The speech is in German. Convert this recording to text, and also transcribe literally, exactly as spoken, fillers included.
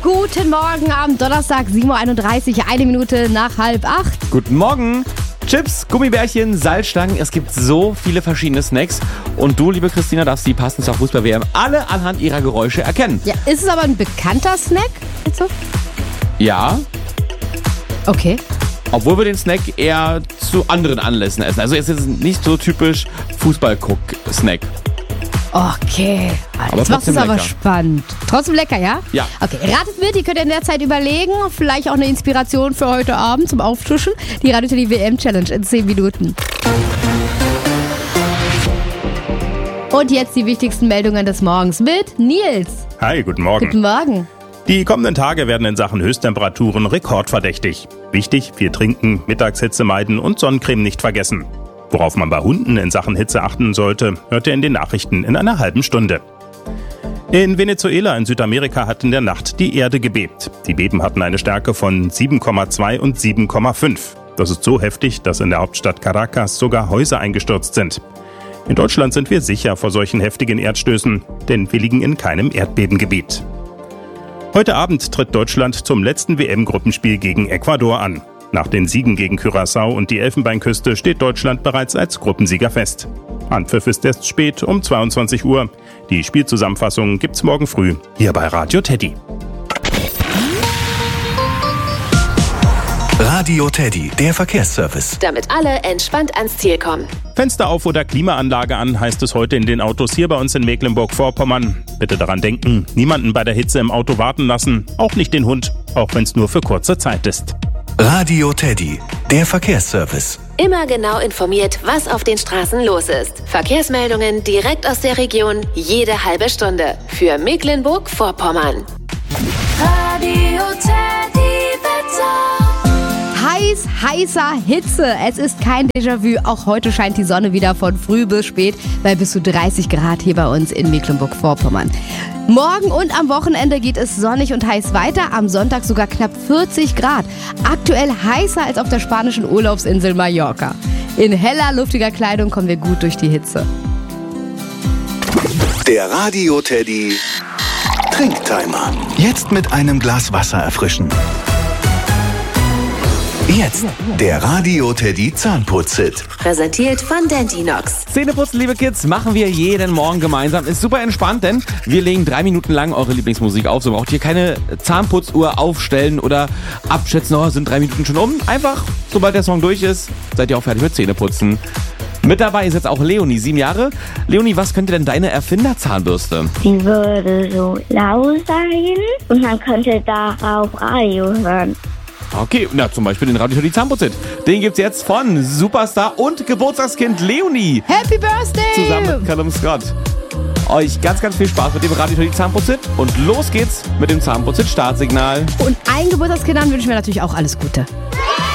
guten Morgen am Donnerstag, sieben Uhr einunddreißig, eine Minute nach halb acht. Guten Morgen. Chips, Gummibärchen, Salzstangen, es gibt so viele verschiedene Snacks. Und du, liebe Christina, darfst die passend zur Fußball-W M alle anhand ihrer Geräusche erkennen. Ja, ist es aber ein bekannter Snack? Also? Ja. Okay. Obwohl wir den Snack eher zu anderen Anlässen essen. Also es ist nicht so typisch Fußball-Guck-Snack. Okay, Aber jetzt machst du es trotzdem aber lecker. spannend. Trotzdem lecker, ja? Ja. Okay, ratet mit, ihr könnt in der Zeit überlegen. Vielleicht auch eine Inspiration für heute Abend zum Auftischen. Die Radio Teddy W M-Challenge in zehn Minuten. Und jetzt die wichtigsten Meldungen des Morgens mit Nils. Hi, guten Morgen. Guten Morgen. Die kommenden Tage werden in Sachen Höchsttemperaturen rekordverdächtig. Wichtig, viel trinken, Mittagshitze meiden und Sonnencreme nicht vergessen. Worauf man bei Hunden in Sachen Hitze achten sollte, hört ihr in den Nachrichten in einer halben Stunde. In Venezuela in Südamerika hat in der Nacht die Erde gebebt. Die Beben hatten eine Stärke von sieben Komma zwei und sieben Komma fünf. Das ist so heftig, dass in der Hauptstadt Caracas sogar Häuser eingestürzt sind. In Deutschland sind wir sicher vor solchen heftigen Erdstößen, denn wir liegen in keinem Erdbebengebiet. Heute Abend tritt Deutschland zum letzten W M-Gruppenspiel gegen Ecuador an. Nach den Siegen gegen Curaçao und die Elfenbeinküste steht Deutschland bereits als Gruppensieger fest. Anpfiff ist erst spät um zweiundzwanzig Uhr. Die Spielzusammenfassung gibt's morgen früh hier bei Radio Teddy. Radio Teddy, der Verkehrsservice. Damit alle entspannt ans Ziel kommen. Fenster auf oder Klimaanlage an, heißt es heute in den Autos hier bei uns in Mecklenburg-Vorpommern. Bitte daran denken, niemanden bei der Hitze im Auto warten lassen, auch nicht den Hund, auch wenn es nur für kurze Zeit ist. Radio Teddy, der Verkehrsservice. Immer genau informiert, was auf den Straßen los ist. Verkehrsmeldungen direkt aus der Region, jede halbe Stunde. Für Mecklenburg-Vorpommern. Radio Teddy Wetter. Heiß, heißer Hitze. Es ist kein Déjà-vu. Auch heute scheint die Sonne wieder von früh bis spät bei bis zu dreißig Grad hier bei uns in Mecklenburg-Vorpommern. Morgen und am Wochenende geht es sonnig und heiß weiter. Am Sonntag sogar knapp vierzig Grad. Aktuell heißer als auf der spanischen Urlaubsinsel Mallorca. In heller, luftiger Kleidung kommen wir gut durch die Hitze. Der Radio Teddy Trinktimer. Jetzt mit einem Glas Wasser erfrischen. Jetzt der Radio Teddy Zahnputz-Hit. Präsentiert von Dentinox. Zähneputzen, liebe Kids, machen wir jeden Morgen gemeinsam. Ist super entspannt, denn wir legen drei Minuten lang eure Lieblingsmusik auf. So braucht ihr keine Zahnputzuhr aufstellen oder abschätzen, oh, sind drei Minuten schon um. Einfach, sobald der Song durch ist, seid ihr auch fertig mit Zähneputzen. Mit dabei ist jetzt auch Leonie, sieben Jahre. Leonie, was könnte denn deine Erfinderzahnbürste? Die würde so lau sein und man könnte darauf Radio hören. Okay, na zum Beispiel den Radio Teddy Zahnputz-Hit. Den gibt's jetzt von Superstar und Geburtstagskind Leonie. Happy Birthday! Zusammen mit Callum Scott. Euch ganz, ganz viel Spaß mit dem Radio Teddy Zahnputz-Hit und los geht's mit dem Zahnputz-Hit Startsignal. Und allen Geburtstagskindern wünschen wir natürlich auch alles Gute.